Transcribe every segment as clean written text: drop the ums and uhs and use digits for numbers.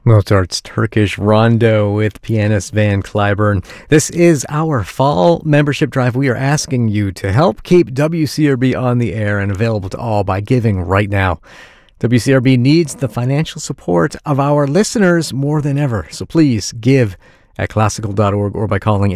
Mozart's Turkish Rondo with pianist Van Cliburn. This is our fall membership drive. We are asking you to help keep WCRB on the air and available to all by giving right now. WCRB needs the financial support of our listeners more than ever. So please give at classical.org or by calling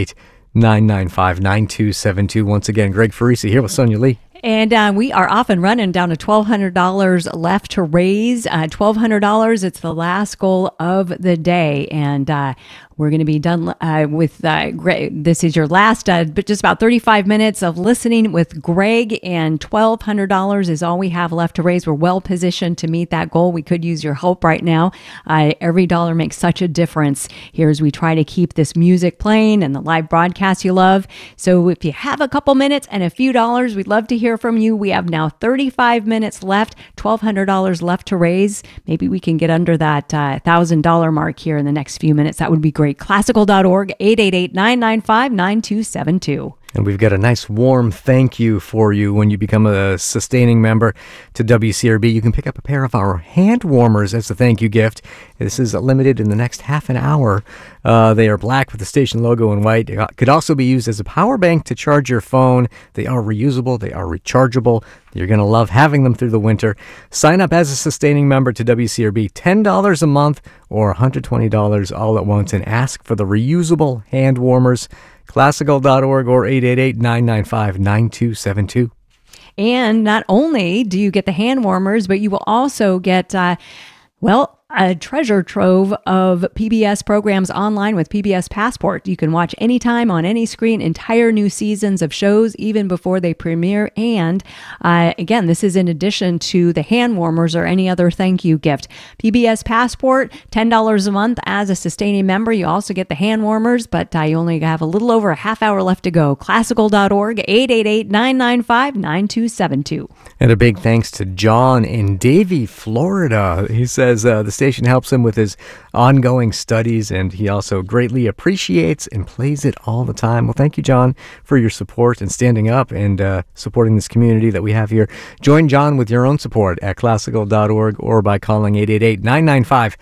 888-995-9272. Once again, Greg Farisi here with Sonia Lee. And we are off and running, down to $1,200 left to raise. $1,200, it's the last goal of the day. And we're going to be done with Greg. This is your last, but just about 35 minutes of listening with Greg, and $1,200 is all we have left to raise. We're well positioned to meet that goal. We could use your help right now. Every dollar makes such a difference here as we try to keep this music playing and the live broadcast you love. So if you have a couple minutes and a few dollars, we'd love to hear from you. We have now 35 minutes left, $1,200 left to raise. Maybe we can get under that $1,000 mark here in the next few minutes. That would be great. Classical.org, 888-995-9272. And we've got a nice warm thank you for you when you become a sustaining member to WCRB. You can pick up a pair of our hand warmers as a thank you gift. This is limited in the next half an hour. They are black with the station logo in white. They could also be used as a power bank to charge your phone. They are reusable. They are rechargeable. You're going to love having them through the winter. Sign up as a sustaining member to WCRB, $10 a month or $120 all at once, and ask for the reusable hand warmers. Classical.org or 888-995-9272. And not only do you get the hand warmers, but you will also get, a treasure trove of PBS programs online with PBS Passport. You can watch anytime on any screen, entire new seasons of shows even before they premiere. And again, this is in addition to the hand warmers or any other thank you gift. PBS Passport, $10 a month as a sustaining member. You also get the hand warmers, but you only have a little over a half hour left to go. Classical.org, 888-995-9272. And a big thanks to John in Davie, Florida. He says the station helps him with his ongoing studies, and he also greatly appreciates and plays it all the time. Well, thank you, John, for your support and standing up and supporting this community that we have here. Join John with your own support at classical.org or by calling 888-995-9272.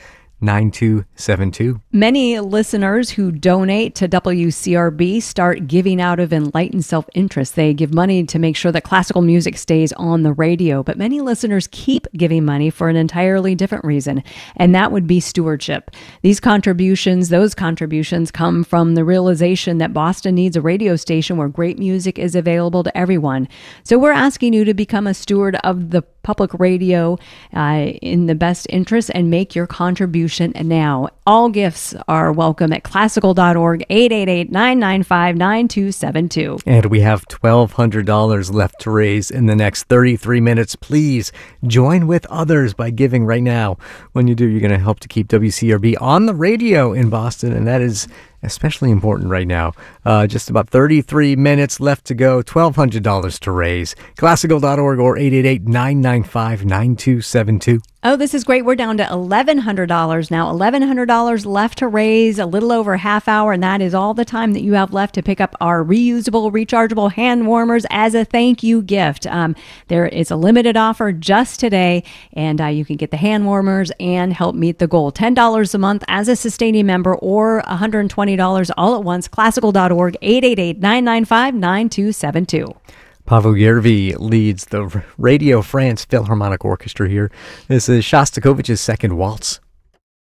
Many listeners who donate to WCRB start giving out of enlightened self-interest. They give money to make sure that classical music stays on the radio, but many listeners keep giving money for an entirely different reason, and that would be stewardship. Those contributions come from the realization that Boston needs a radio station where great music is available to everyone. So we're asking you to become a steward of the public radio in the best interest and make your contribution now. All gifts are welcome at classical.org, 888-995-9272. And we have $1,200 left to raise in the next 33 minutes. Please join with others by giving right now. When you do, you're going to help to keep WCRB on the radio in Boston, and that is especially important right now. Just about 33 minutes left to go, $1,200 to raise. Classical.org or 888-995-9272. Oh, this is great. We're down to $1,100 now. $1,100 left to raise, a little over a half hour, and that is all the time that you have left to pick up our reusable, rechargeable hand warmers as a thank you gift. There is a limited offer just today, and you can get the hand warmers and help meet the goal. $10 a month as a sustaining member or $120 all at once. Classical.org, 888-995-9272. Pavel Yervi leads the Radio France Philharmonic Orchestra here. This is Shostakovich's second waltz.